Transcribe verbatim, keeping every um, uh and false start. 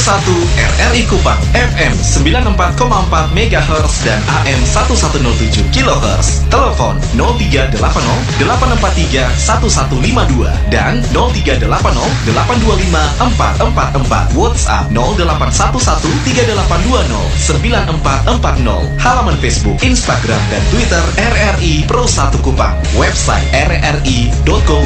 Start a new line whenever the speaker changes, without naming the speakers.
satu R R I Kupang F M sembilan puluh empat koma empat megahertz dan A M seribu seratus tujuh kilohertz. Telepon nol tiga delapan nol delapan empat tiga satu satu lima dua dan nol tiga delapan nol delapan dua lima empat empat empat. WhatsApp nol delapan satu satu tiga delapan dua nol sembilan empat empat nol. Halaman Facebook, Instagram dan Twitter R R I Pro satu Kupang. Website r r i dot co